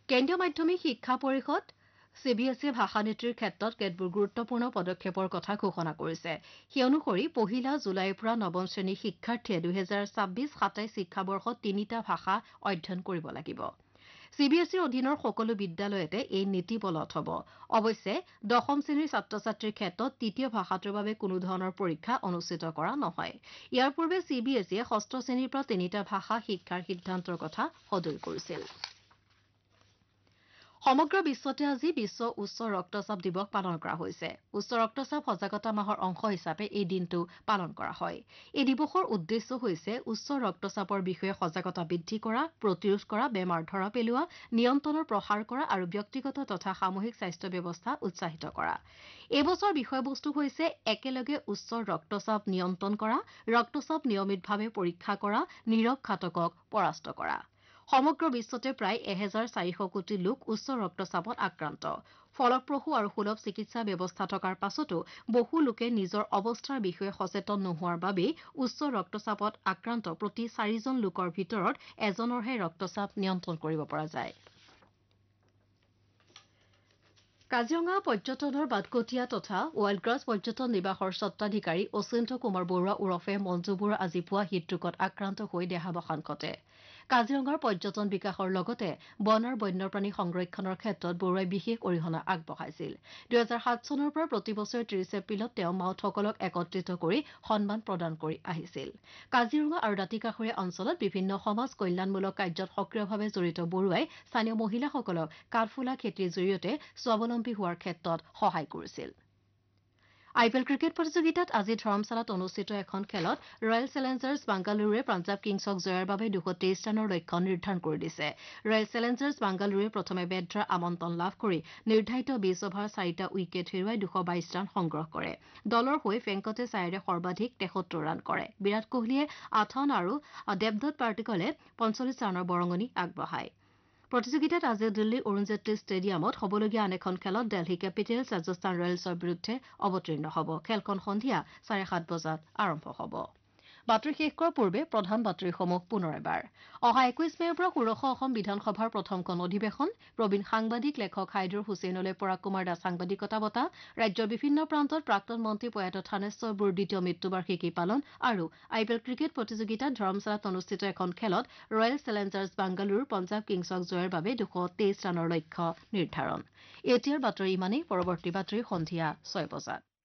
কেন্দ্ৰীয় মাধ্যমিক শিক্ষা পৰিষদ চিবিএছইয়ে ভাষা নীতিৰ ক্ষেত্ৰত কেতবোৰ গুৰুত্বপূৰ্ণ পদক্ষেপৰ কথা ঘোষণা কৰিছে সেই অনুসৰি পহিলা জুলাইৰ পৰা নৱম শ্ৰেণীৰ শিক্ষাৰ্থীয়ে 2026-27 শিক্ষাবৰ্ষত 3টা ভাষা অধ্যয়ন কৰিব লাগিব চিবিএছইৰ অধীনৰ সকলো বিদ্যালয়তে এই নীতি বলৱৎ হ'ব অৱশ্যে দশম শ্ৰেণীৰ ছাত্ৰ ছাত্ৰীৰ ক্ষেত্ৰত তৃতীয় ভাষাটোৰ বাবে কোনো ধৰণৰ পৰীক্ষা অনুষ্ঠিত কৰা নহয় ইয়াৰ পূৰ্বে চিবিএছইয়ে ষষ্ঠ শ্ৰেণীৰ পৰা 3টা ভাষা শিক্ষাৰ সিদ্ধান্তৰ কথা সদৰি কৰিছিল সমগ্ৰ বিশ্বতে আজি বিশ্ব উচ্চ ৰক্তচাপ দিৱস পালন কৰা হৈছে উচ্চ ৰক্তচাপ সজাগতা মাহৰ অংশ হিচাপে এই দিনটো পালন কৰা হয় এই দিৱসৰ উদ্দেশ্য হৈছে উচ্চ ৰক্তচাপৰ বিষয়ে সজাগতা বৃদ্ধি কৰা প্ৰতিৰোধ কৰা বেমাৰ ধৰা পেলোৱা নিয়ন্ত্ৰণৰ প্ৰসাৰ কৰা আৰু ব্যক্তিগত তথা সামূহিক স্বাস্থ্য ব্যৱস্থা উৎসাহিত কৰা এই বছৰ বিষয়বস্তু হৈছে একেলগে উচ্চ ৰক্তচাপ নিয়ন্ত্ৰণ কৰা ৰক্তচাপ নিয়মিতভাৱে পৰীক্ষা কৰা নীৰৱ ঘাতকক পৰাস্ত কৰা সমগ্ৰ বিশ্বতে প্ৰায় 1400 কোটি লোক উচ্চ ৰক্তচাপত আক্ৰান্ত ফলপ্ৰসূ আৰু সুলভ চিকিৎসা ব্যৱস্থা থকাৰ পাছতো বহু লোকে নিজৰ অৱস্থাৰ বিষয়ে সচেতন নোহোৱাৰ বাবেই উচ্চ ৰক্তচাপত আক্ৰান্ত প্ৰতি 4জন লোকৰ ভিতৰত এজনৰহে ৰক্তচাপ নিয়ন্ত্ৰণ কৰিব পৰা যায় কাজিৰঙা পৰ্যটনৰ বাটকটীয়া তথা ৱাইল্ডগ্ৰাছ পৰ্যটন নিবাসৰ স্বত্বাধিকাৰী অচিন্ত কুমাৰ বৰুৱা ওৰফে মঞ্জু বৰুৱা আজি পুৱা হৃদৰোগত আক্ৰান্ত হৈ দেহাৱসান ঘটে কাজিৰঙাৰ পৰ্যটন বিকাশৰ লগতে বন আৰু বন্যপ্ৰাণী সংৰক্ষণৰ ক্ষেত্ৰত বৰুৱাই বিশেষ অৰিহণা আগবঢ়াইছিল 2007 চনৰ পৰা প্ৰতি বছৰে 30 এপ্ৰিলত তেওঁ মাউতসকলক একত্ৰিত কৰি সন্মান প্ৰদান কৰি আহিছিল কাজিৰঙা আৰু দাঁতিকাষৰীয়া অঞ্চলত বিভিন্ন সমাজ কল্যাণমূলক কাৰ্যত সক্ৰিয়ভাৱে জড়িত বৰুৱাই স্থানীয় মহিলাসকলক কাঠফুলা খেতিৰ জৰিয়তে স্বাৱলম্বী হোৱাৰ ক্ষেত্ৰত সহায় কৰিছিল আইপিএল ক্ৰিকেট প্ৰতিযোগিতাত আজি ধৰমশালাত অনুষ্ঠিত এখন খেলত ৰয়েল চেলেঞ্জাৰ্ছ বাংগালুৰুৱে পাঞ্জাব কিংছক জয়ৰ বাবে 223 ৰানৰ লক্ষ্য নিৰ্ধাৰণ কৰি দিছে ৰয়েল চেলেঞ্জাৰ্ছ বাংগালুৰুৱে প্ৰথমে বেট ধৰাৰ আমন্ত্ৰণ লাভ কৰি নিৰ্ধাৰিত 20 অভাৰ 4টা উইকেট হেৰুৱাই 222 ৰান সংগ্ৰহ কৰে দলৰ হৈ ভেংকটেশায়াৰে সৰ্বাধিক 73 ৰান কৰে বিৰাট কোহলীয়ে 58 আৰু দেৱদত্ত পাৰ্টিকলে 45 ৰানৰ বৰঙণি আগবঢ়ায় প্ৰতিযোগিতাত আজি দিল্লীৰ অৰুণ জেটলী ষ্টেডিয়ামত হ'বলগীয়া আন এখন খেলত দিল্লী কেপিটেলছ ৰাজস্থান ৰয়েলছৰ বিৰুদ্ধে অৱতীৰ্ণ হ'ব খেলখন সন্ধিয়া 7:30 বজাত আৰম্ভ হ'ব বাতৰি শেষ কৰাৰ পূৰ্বে প্ৰধান বাতৰিসমূহ পুনৰ এবাৰ অহা 21 মেৰ পৰা ষোড়শ অসম বিধানসভাৰ প্ৰথমখন অধিৱেশন প্ৰবীণ সাংবাদিক লেখক হাইদুৰ হুছেইনলৈ পৰাগ কুমাৰ দাস সাংবাদিকতা বঁটা ৰাজ্যৰ বিভিন্ন প্ৰান্তত প্ৰাক্তন মন্ত্ৰী প্ৰয়াত থানেশ্বৰ বৰুৱাৰ দ্বিতীয় মৃত্যুবাৰ্ষিকী পালন আৰু আইপিএল ক্ৰিকেট প্ৰতিযোগিতাত ধৰমশালাত অনুষ্ঠিত এখন খেলত ৰয়েল চেলেঞ্জাৰ্ছ বাংগালুৰুৰ পাঞ্জাব কিংছক জয়ৰ বাবে 223 ৰানৰ লক্ষ্য নিৰ্ধাৰণ এতিয়াৰ বাতৰি ইমানেই পৰৱৰ্তী বাতৰি সন্ধিয়া 6 বজাত